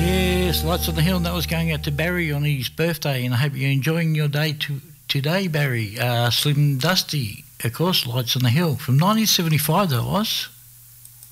Yes, Lights on the Hill, and that was going out to Barry on his birthday, and I hope you're enjoying your day today, Barry. Slim Dusty, of course, Lights on the Hill, from 1975 that was.